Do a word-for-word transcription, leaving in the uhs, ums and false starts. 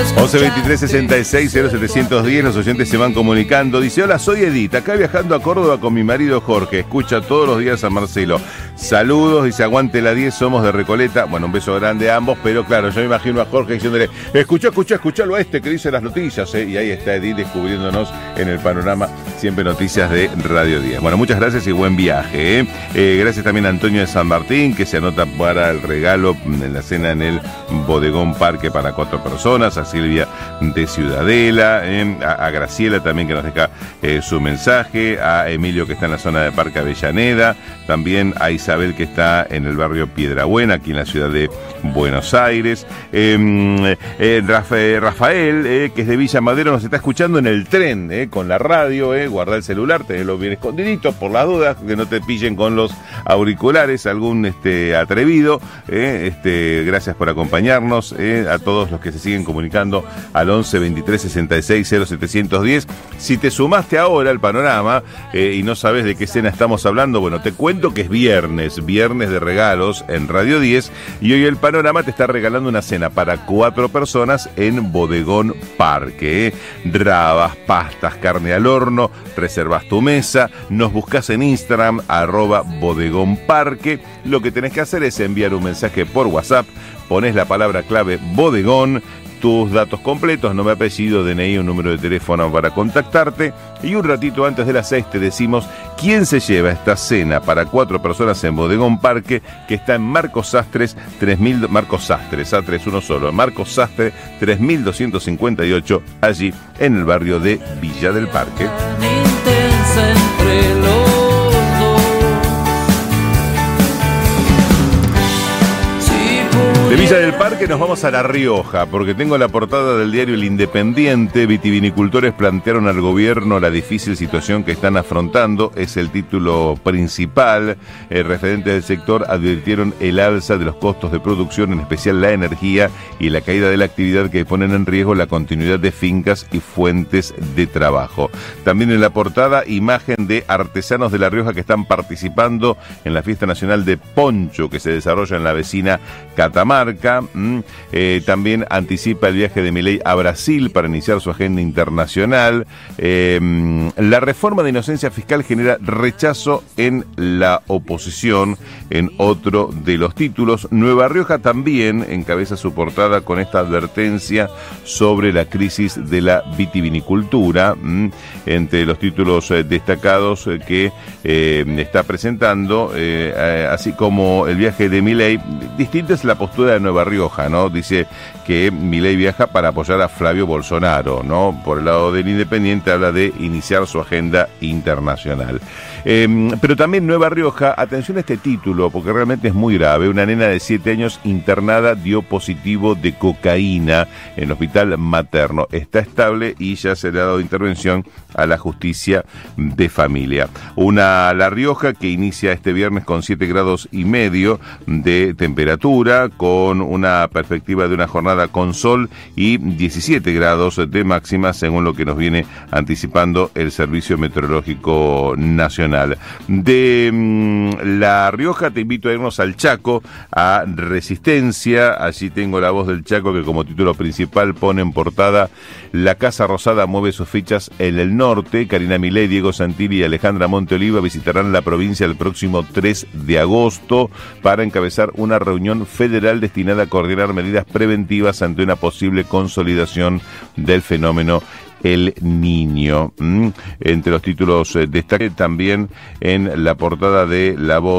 once veintitrés sesenta y seis cero setecientos diez, los oyentes se van comunicando. Dice: hola, soy Edith, acá viajando a Córdoba con mi marido Jorge, escucha todos los días a Marcelo. Saludos, dice, aguante la diez, somos de Recoleta. Bueno, un beso grande a ambos, pero claro, yo me imagino a Jorge diciéndole: escuchá, escuchá, escuchalo a este que dice las noticias, ¿eh? Y ahí está Edith descubriéndonos en el panorama, siempre noticias de Radio diez. Bueno, muchas gracias y buen viaje, ¿eh? Eh, gracias también a Antonio de San Martín, que se anota para el regalo en la cena en el Bodegón Parque para cuatro personas, a Silvia de Ciudadela, eh, a, a Graciela también, que nos deja eh, su mensaje, a Emilio, que está en la zona de Parque Avellaneda, también a Isabel, que está en el barrio Piedrabuena, aquí en la ciudad de Buenos Aires, eh, eh, Rafael, Rafael eh, que es de Villa Madero, nos está escuchando en el tren, eh, con la radio, eh, guarda el celular, tenelo bien escondidito por las dudas, que no te pillen con los auriculares algún este atrevido, eh, este, gracias por acompañarnos, eh, a todos los que se siguen comunicando al once veintitrés sesenta y seis cero setecientos diez. Si te sumaste ahora al panorama eh, y no sabes de qué cena estamos hablando, bueno, te cuento que es viernes, viernes de regalos en Radio diez, y hoy el panorama te está regalando una cena para cuatro personas en Bodegón Parque, eh. Rabas, pastas, carne al horno, reservas tu mesa, nos buscas en Instagram, arroba Bodegón Parque. Lo que tenés que hacer es enviar un mensaje por WhatsApp, pones la palabra clave Bodegón, tus datos completos, nombre, apellido, D N I, un número de teléfono para contactarte, y un ratito antes de las seis te decimos quién se lleva esta cena para cuatro personas en Bodegón Parque, que está en Marcos Sastres tres mil, Marcos Sastres, A tres, uno solo, Marcos Sastres tres mil doscientos cincuenta y ocho, allí en el barrio de Villa del Parque. De Villa del Parque nos vamos a La Rioja, porque tengo la portada del diario El Independiente. Vitivinicultores plantearon al gobierno la difícil situación que están afrontando, es el título principal. Eh, referentes del sector advirtieron el alza de los costos de producción, en especial la energía, y la caída de la actividad que ponen en riesgo la continuidad de fincas y fuentes de trabajo. También en la portada, imagen de artesanos de La Rioja que están participando en la Fiesta Nacional de Poncho, que se desarrolla en la vecina Catamarca. Mm, eh, también anticipa el viaje de Milei a Brasil para iniciar su agenda internacional. Eh, la reforma de inocencia fiscal genera rechazo en la oposición, en otro de los títulos. Nueva Rioja también encabeza su portada con esta advertencia sobre la crisis de la vitivinicultura. Mm, entre los títulos eh, destacados eh, que eh, está presentando, eh, eh, así como el viaje de Milei. Distinta es la postura de Nueva Rioja, ¿no? Dice que Milei viaja para apoyar a Flavio Bolsonaro, ¿no? Por el lado del Independiente habla de iniciar su agenda internacional. Eh, pero también Nueva Rioja, atención a este título, porque realmente es muy grave. Una nena de siete años internada dio positivo de cocaína en el hospital materno. Está estable y ya se le ha dado intervención a la justicia de familia. Una La Rioja que inicia este viernes con siete grados y medio de temperatura, con una perspectiva de una jornada con sol y diecisiete grados de máxima, según lo que nos viene anticipando el Servicio Meteorológico Nacional. De mmm, La Rioja te invito a irnos al Chaco, a Resistencia. Allí tengo La Voz del Chaco, que como título principal pone en portada: la Casa Rosada mueve sus fichas en el norte. Karina Milei, Diego Santilli y Alejandra Monteoliva visitarán la provincia el próximo tres de agosto para encabezar una reunión federal destinada a coordinar medidas preventivas ante una posible consolidación del fenómeno El Niño. Mm. Entre los títulos eh, destaque también en la portada de La Voz